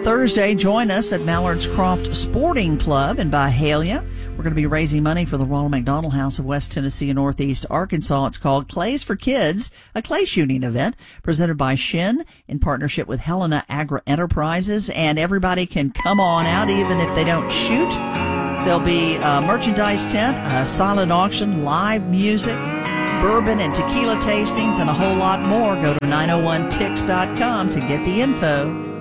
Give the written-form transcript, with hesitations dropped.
Thursday, join us at Mallard's Croft Sporting Club in Byhalia. We're going to be raising money for the Ronald McDonald House of West Tennessee and Northeast Arkansas. It's called Clays for Kids, a clay shooting event presented by Shin in partnership with Helena Agri Enterprises. And everybody can come on out even if they don't shoot. There'll be a merchandise tent, a silent auction, live music, bourbon and tequila tastings, and a whole lot more. Go to 901tix.com to get the info.